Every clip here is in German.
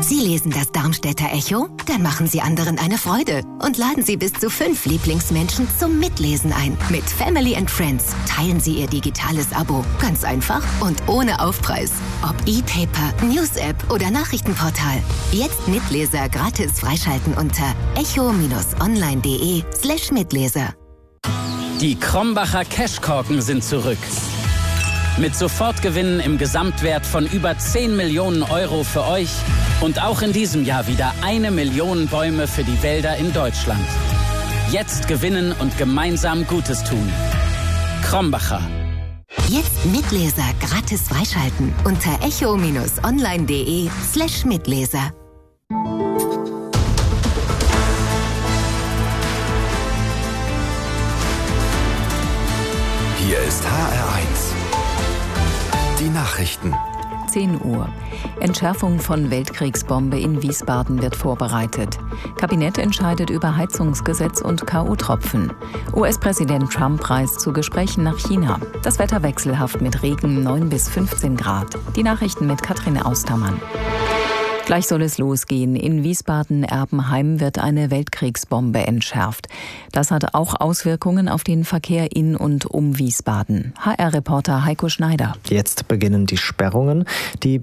Sie lesen das Darmstädter Echo? Dann machen Sie anderen eine Freude und laden Sie bis zu 5 Lieblingsmenschen zum Mitlesen ein. Mit Family and Friends teilen Sie Ihr digitales Abo. Ganz einfach und ohne Aufpreis. Ob E-Paper, News-App oder Nachrichtenportal. Jetzt Mitleser gratis freischalten unter echo-online.de/Mitleser. Die Krombacher Cashkorken sind zurück. Mit Sofortgewinnen im Gesamtwert von über 10 Millionen Euro für euch und auch in diesem Jahr wieder 1 Million Bäume für die Wälder in Deutschland. Jetzt gewinnen und gemeinsam Gutes tun. Krombacher. Jetzt Mitleser gratis freischalten unter echo-online.de/Mitleser. Hier ist HR1. Die Nachrichten. 10 Uhr. Entschärfung von Weltkriegsbombe in Wiesbaden wird vorbereitet. Kabinett entscheidet über Heizungsgesetz und K.O.-Tropfen. US-Präsident Trump reist zu Gesprächen nach China. Das Wetter wechselhaft mit Regen 9 bis 15 Grad. Die Nachrichten mit Katrin Austermann. Gleich soll es losgehen. In Wiesbaden-Erbenheim wird eine Weltkriegsbombe entschärft. Das hat auch Auswirkungen auf den Verkehr in und um Wiesbaden. HR-Reporter Heiko Schneider. Jetzt beginnen die Sperrungen. Die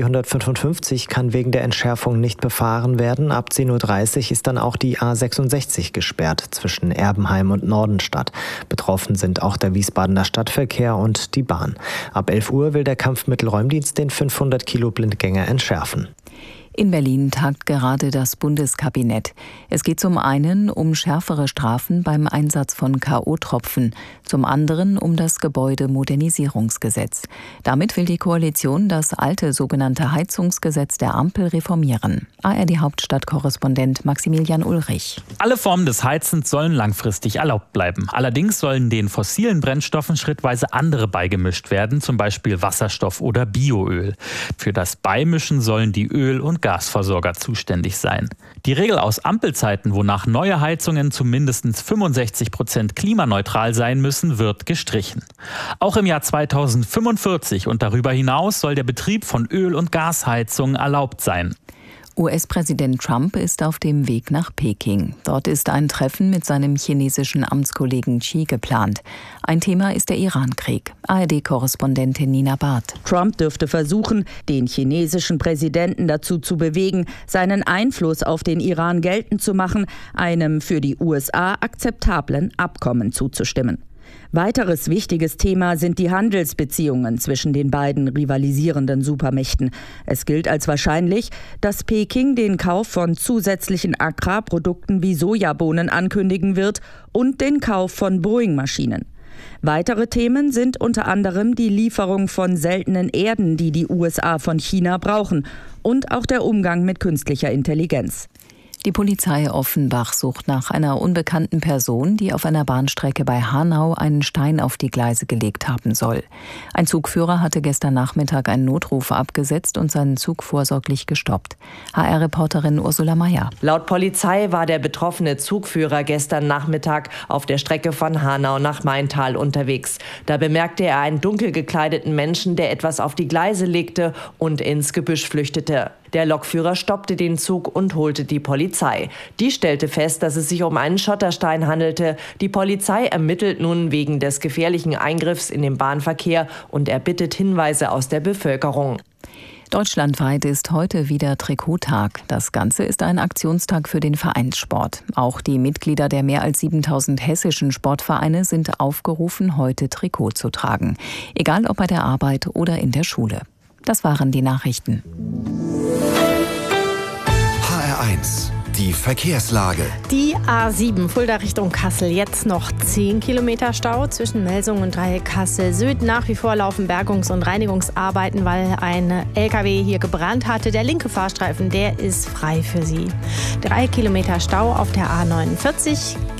B455 kann wegen der Entschärfung nicht befahren werden. Ab 10:30 Uhr ist dann auch die A66 gesperrt zwischen Erbenheim und Nordenstadt. Betroffen sind auch der Wiesbadener Stadtverkehr und die Bahn. Ab 11 Uhr will der Kampfmittelräumdienst den 500-Kilo-Blindgänger entschärfen. In Berlin tagt gerade das Bundeskabinett. Es geht zum einen um schärfere Strafen beim Einsatz von K.O.-Tropfen, zum anderen um das Gebäudemodernisierungsgesetz. Damit will die Koalition das alte sogenannte Heizungsgesetz der Ampel reformieren. ARD-Hauptstadtkorrespondent Maximilian Ulrich. Alle Formen des Heizens sollen langfristig erlaubt bleiben. Allerdings sollen den fossilen Brennstoffen schrittweise andere beigemischt werden, zum Beispiel Wasserstoff oder Bioöl. Für das Beimischen sollen die Öl- und Gasversorger zuständig sein. Die Regel aus Ampelzeiten, wonach neue Heizungen zu mindestens 65% klimaneutral sein müssen, wird gestrichen. Auch im Jahr 2045 und darüber hinaus soll der Betrieb von Öl- und Gasheizungen erlaubt sein. US-Präsident Trump ist auf dem Weg nach Peking. Dort ist ein Treffen mit seinem chinesischen Amtskollegen Xi geplant. Ein Thema ist der Iran-Krieg. ARD-Korrespondentin Nina Barth. Trump dürfte versuchen, den chinesischen Präsidenten dazu zu bewegen, seinen Einfluss auf den Iran geltend zu machen, einem für die USA akzeptablen Abkommen zuzustimmen. Weiteres wichtiges Thema sind die Handelsbeziehungen zwischen den beiden rivalisierenden Supermächten. Es gilt als wahrscheinlich, dass Peking den Kauf von zusätzlichen Agrarprodukten wie Sojabohnen ankündigen wird und den Kauf von Boeing-Maschinen. Weitere Themen sind unter anderem die Lieferung von seltenen Erden, die die USA von China brauchen, und auch der Umgang mit künstlicher Intelligenz. Die Polizei Offenbach sucht nach einer unbekannten Person, die auf einer Bahnstrecke bei Hanau einen Stein auf die Gleise gelegt haben soll. Ein Zugführer hatte gestern Nachmittag einen Notruf abgesetzt und seinen Zug vorsorglich gestoppt. HR-Reporterin Ursula Mayer. Laut Polizei war der betroffene Zugführer gestern Nachmittag auf der Strecke von Hanau nach Maintal unterwegs. Da bemerkte er einen dunkel gekleideten Menschen, der etwas auf die Gleise legte und ins Gebüsch flüchtete. Der Lokführer stoppte den Zug und holte die Polizei. Die stellte fest, dass es sich um einen Schotterstein handelte. Die Polizei ermittelt nun wegen des gefährlichen Eingriffs in den Bahnverkehr und erbittet Hinweise aus der Bevölkerung. Deutschlandweit ist heute wieder Trikottag. Das Ganze ist ein Aktionstag für den Vereinssport. Auch die Mitglieder der mehr als 7000 hessischen Sportvereine sind aufgerufen, heute Trikot zu tragen. Egal ob bei der Arbeit oder in der Schule. Das waren die Nachrichten. HR1, die Verkehrslage. Die A7 Fulda Richtung Kassel. Jetzt noch 10 Kilometer Stau zwischen Melsungen und Dreieck Kassel Süd. Nach wie vor laufen Bergungs- und Reinigungsarbeiten, weil ein LKW hier gebrannt hatte. Der linke Fahrstreifen, der ist frei für Sie. 3 Kilometer Stau auf der A49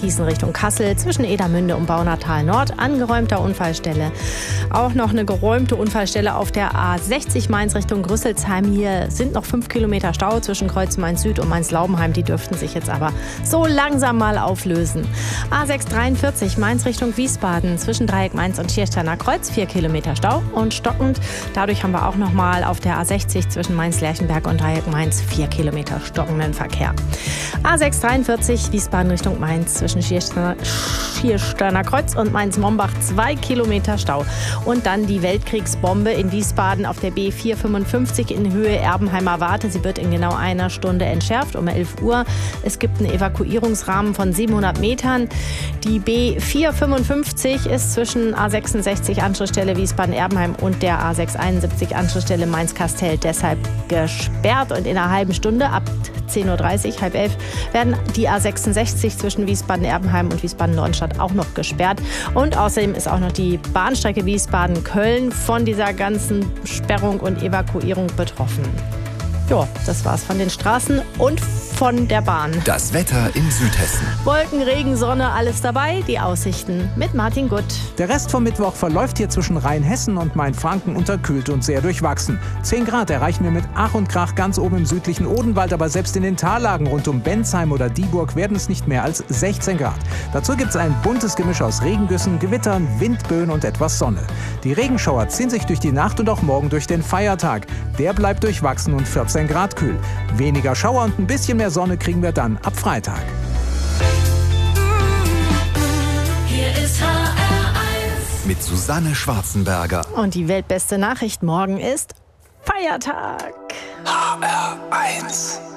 Gießen Richtung Kassel zwischen Edermünde und Baunatal Nord. Angeräumter Unfallstelle. Auch noch eine geräumte Unfallstelle auf der A60 Mainz Richtung Grüsselsheim. Hier sind noch 5 Kilometer Stau zwischen Kreuz Mainz Süd und Mainz Laubenheim. Die dürften sich jetzt aber so langsam mal auflösen. A643 Mainz Richtung Wiesbaden zwischen Dreieck Mainz und Schiersteiner Kreuz. 4 Kilometer Stau und stockend. Dadurch haben wir auch noch mal auf der A60 zwischen Mainz-Lerchenberg und Dreieck Mainz 4 Kilometer stockenden Verkehr. A643 Wiesbaden Richtung Mainz zwischen Schiersteiner Kreuz und Mainz-Mombach 2 Kilometer Stau. Und dann die Weltkriegsbombe in Wiesbaden auf der B455 in Höhe Erbenheimer Warte. Sie wird in genau einer Stunde entschärft, um 11 Uhr. Es gibt einen Evakuierungsrahmen von 700 Metern. Die B455 ist zwischen A66 Anschlussstelle Wiesbaden-Erbenheim und der A671 Anschlussstelle Mainz-Kastel deshalb gesperrt. Und in einer halben Stunde ab 10:30 Uhr, halb 11, werden die A66 zwischen Wiesbaden-Erbenheim und Wiesbaden-Nordenstadt auch noch gesperrt. Und außerdem ist auch noch die Bahnstrecke Wiesbaden-Köln von dieser ganzen Sperrung und Evakuierung betroffen. Ja, das war's von den Straßen und von der Bahn. Das Wetter in Südhessen. Wolken, Regen, Sonne, alles dabei. Die Aussichten mit Martin Gutt. Der Rest vom Mittwoch verläuft hier zwischen Rheinhessen und Mainfranken unterkühlt und sehr durchwachsen. 10 Grad erreichen wir mit Ach und Krach ganz oben im südlichen Odenwald, aber selbst in den Tallagen rund um Bensheim oder Dieburg werden es nicht mehr als 16 Grad. Dazu gibt es ein buntes Gemisch aus Regengüssen, Gewittern, Windböen und etwas Sonne. Die Regenschauer ziehen sich durch die Nacht und auch morgen durch den Feiertag. Der bleibt durchwachsen und 14 Grad kühl. Weniger Schauer und ein bisschen mehr Sonne kriegen wir dann ab Freitag. Hier ist HR1 mit Susanne Schwarzenberger. Und die weltbeste Nachricht: Morgen ist Feiertag. HR1.